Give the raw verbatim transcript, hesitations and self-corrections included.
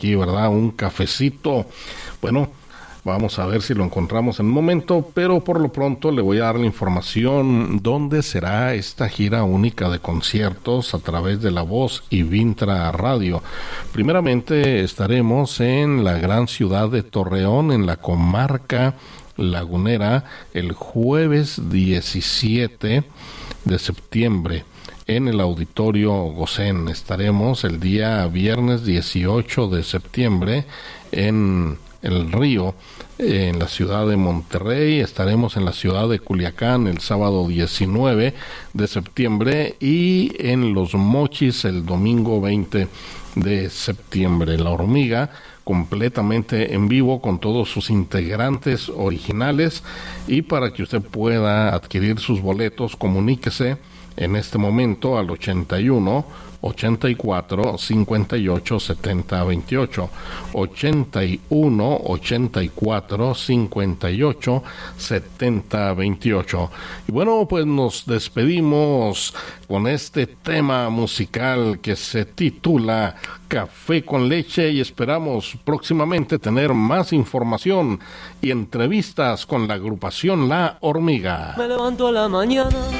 aquí, ¿verdad? Un cafecito. Bueno, vamos a ver si lo encontramos en un momento, pero por lo pronto le voy a dar la información dónde será esta gira única de conciertos a través de La Voz y Vintra Radio. Primeramente estaremos en la gran ciudad de Torreón, en la comarca lagunera, el jueves diecisiete de septiembre. En el Auditorio Gosén. Estaremos el día viernes dieciocho de septiembre en El Río, en la ciudad de Monterrey. Estaremos en la ciudad de Culiacán el sábado diecinueve de septiembre y en Los Mochis el domingo veinte de septiembre. La Hormiga, completamente en vivo con todos sus integrantes originales, y para que usted pueda adquirir sus boletos, comuníquese en este momento al ochenta y uno, ochenta y cuatro, cincuenta y ocho, setenta, veintiocho, ochenta y uno, ochenta y cuatro, cincuenta y ocho, setenta, veintiocho. Y bueno, pues nos despedimos con este tema musical que se titula Café con Leche, y esperamos próximamente tener más información y entrevistas con la agrupación La Hormiga. Me levanto a la mañana